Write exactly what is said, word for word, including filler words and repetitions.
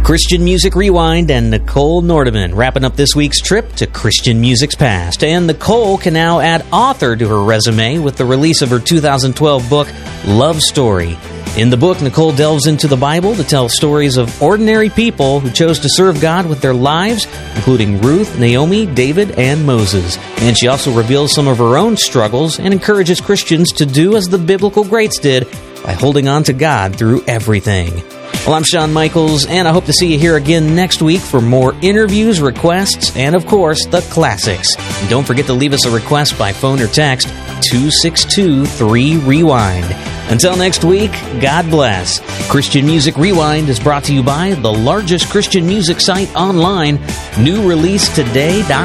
Christian Music Rewind and Nicole Nordeman wrapping up this week's trip to Christian music's past. And Nicole can now add author to her resume with the release of her two thousand twelve book, Love Story. In the book, Nicole delves into the Bible to tell stories of ordinary people who chose to serve God with their lives, including Ruth, Naomi, David, and Moses. And she also reveals some of her own struggles and encourages Christians to do as the biblical greats did by holding on to God through everything. Well, I'm Shawn Michaels, and I hope to see you here again next week for more interviews, requests, and, of course, the classics. And don't forget to leave us a request by phone or text, two six two, three, rewind. Until next week, God bless. Christian Music Rewind is brought to you by the largest Christian music site online, new release today dot com.